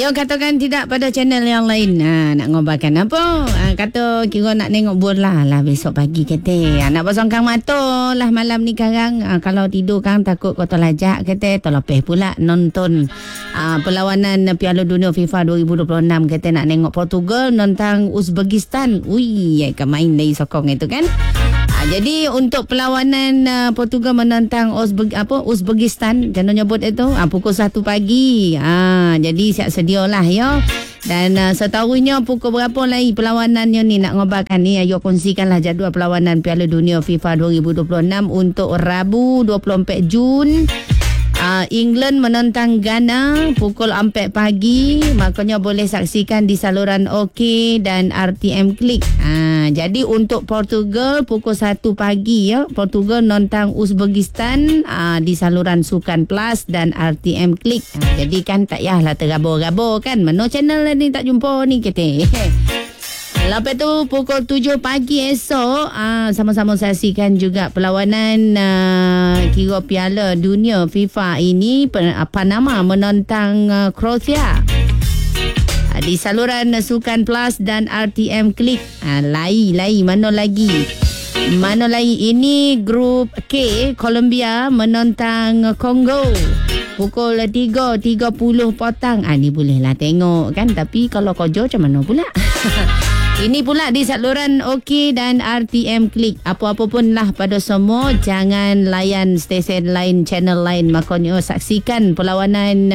Dia katakan tidak pada channel yang lain. Nak ngobarkan apa? Kata kira nak tengok bola lah besok pagi kata. Nak pasangkan mata lah malam ni karang. Kalau tidur kan takut kotor lajak kata. Terlepas pula nonton perlawanan Piala Dunia FIFA 2026 kata nak tengok Portugal nentang Uzbekistan. Ui, kan main dari sokong itu kan. Jadi untuk perlawanan Portugal menentang Uzbekistan, jangan nyebut itu pukul 1 pagi. Jadi siap sedialah ya. Dan setahunya pukul berapa lagi perlawanannya ni nak ngobarkan ni. Ayo kongsikanlah jadual perlawanan Piala Dunia FIFA 2026 untuk Rabu 24 Jun. England menentang Ghana pukul 4 pagi. Makanya boleh saksikan di saluran OK dan RTM Klik. Jadi untuk Portugal pukul 1 pagi ya. Portugal menentang Uzbekistan di saluran Sukan Plus dan RTM Klik. Jadi kan tak payahlah tergabur-gabur kan. Mana channel ni tak jumpa ni kita. Lepas tu pukul 7 pagi esok sama-sama saksikan juga perlawanan kira Piala Dunia FIFA ini. Panama menentang Kroasia di saluran Sukan Plus dan RTM Klik. Lai mana lagi ini grup K, Colombia menentang Kongo pukul 3.30 petang. Ni bolehlah tengok kan. Tapi kalau kerja macam mana pula? Ini pula di saluran OK dan RTM Klik. Apa-apa pun lah pada semua. Jangan layan stesen lain, channel lain. Makanya saksikan perlawanan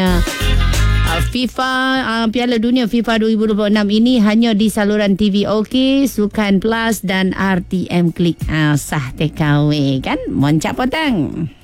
FIFA Piala Dunia FIFA 2026 ini hanya di saluran TV OK, Sukan Plus dan RTM Klik. Sah TKW kan. Moncak potang.